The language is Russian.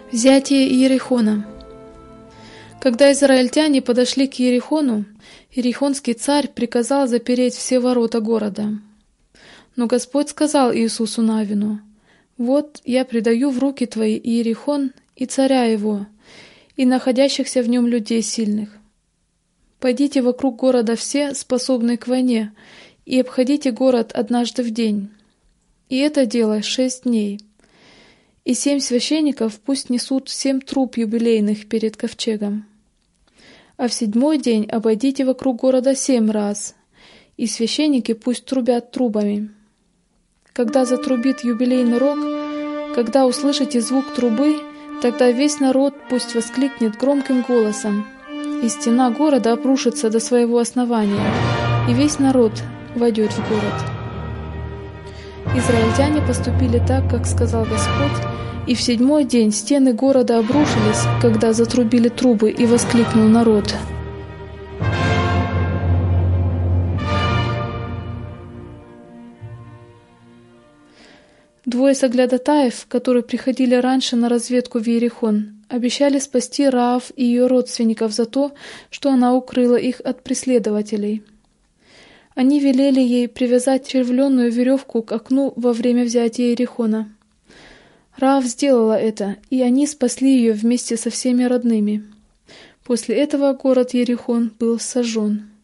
Взятие Иерихона. Когда израильтяне подошли к Иерихону, иерихонский царь приказал запереть все ворота города. Но Господь сказал Иисусу Навину: «Вот я предаю в руки твои Иерихон и царя его, и находящихся в нем людей сильных. Пойдите вокруг города все, способные к войне, и обходите город однажды в день. И это делай 6 дней. И 7 священников пусть несут 7 труб юбилейных перед ковчегом. А в 7-й день обойдите вокруг города 7 раз, и священники пусть трубят трубами. Когда затрубит юбилейный рог, когда услышите звук трубы, тогда весь народ пусть воскликнет громким голосом, и стена города обрушится до своего основания, и весь народ войдет в город». Израильтяне поступили так, как сказал Господь, и в 7-й день стены города обрушились, когда затрубили трубы, и воскликнул народ. Двое соглядатаев, которые приходили раньше на разведку в Иерихон, обещали спасти Раав и ее родственников за то, что она укрыла их от преследователей. Они велели ей привязать червленную веревку к окну во время взятия Иерихона. Раав сделала это, и они спасли ее вместе со всеми родными. После этого город Иерихон был сожжен.